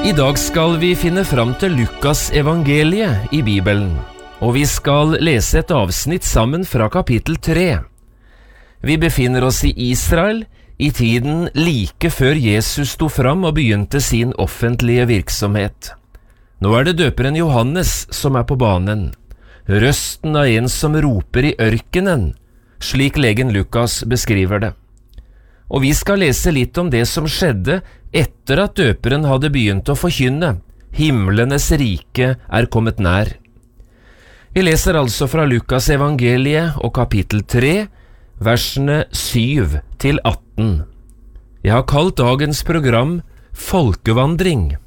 I dag skal vi finne fram til Lukas evangeliet i Bibelen, og vi skal lese et avsnitt sammen fra kapittel 3. Vi befinner oss i Israel i tiden like før Jesus sto fram og begynte sin offentlige virksomhet. Nå er det døperen Johannes som er på banen, røsten av en som roper i ørkenen, slik legen Lukas beskriver det. Og vi skal lese litt om det som skjedde etter at døperen hadde begynt å forkynne. Himlenes rike er kommet nær. Vi leser altså fra Lukas evangeliet og kapittel 3, versene 7 til 18. Jeg har kalt dagens program Folkevandring.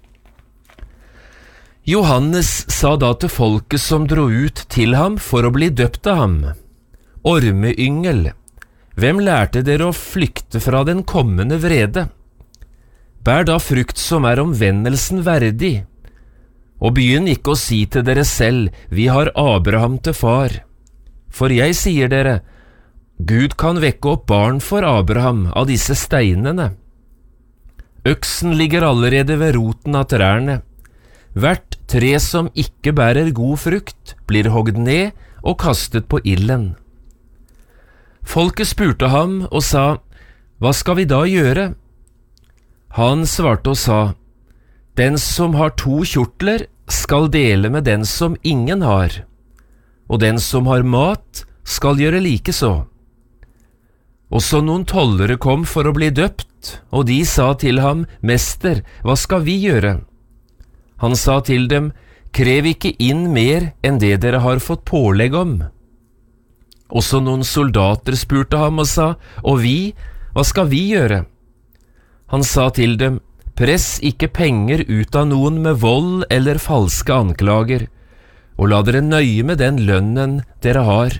Johannes sa da til folket som dro ut til ham for å bli døpt av ham: Ormeyngel, hvem lærte dere å flykte fra den kommende vrede? Bær da frukt som er omvendelsen verdig, og begynn ikke å si til dere selv, vi har Abraham til far. For jeg sier dere, Gud kan vekke opp barn for Abraham av disse steinene. Øksen ligger allerede ved roten av trærne. Hvert tre som ikke bærer god frukt, blir hogd ned og kastet på ilden. Folket spurte ham og sa, hva skal vi da gjøre? Han svarte og sa, den som har 2 kjortler skal dele med den som ingen har, og den som har mat skal gjøre likeså. Også noen tollere kom for å bli døpt, og de sa til ham, Mester, hva skal vi gjøre? Han sa til dem, krev ikke inn mer enn det dere har fått pålegg om. Også noen soldater spurte ham og sa, og vi, hva skal vi gjøre? Han sa til dem, press ikke penger ut av noen med vold eller falske anklager, og la dere nøye med den lønnen dere har.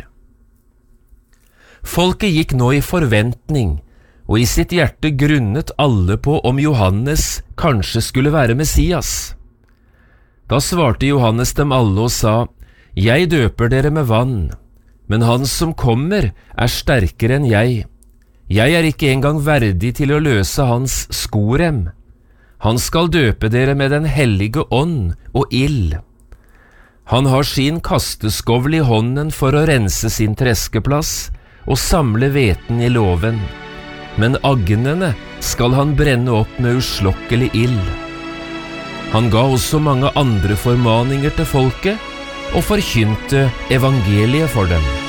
Folket gikk nå i forventning, og i sitt hjerte grunnet alle på om Johannes kanskje skulle være Messias. Da svarte Johannes dem alle og sa, jeg døper dere med vann, men han som kommer er sterkere enn jeg. Jeg er ikke engang verdig til å løse hans skorem. Han skal døpe dere med den hellige ånd og ild. Han har sin kasteskovl i hånden for å rense sin treskeplass og samle hveten i låven, men agnene skal han brenne opp med uslokkelig ild. Han ga også mange andre formaninger til folket og forkynte evangeliet for dem.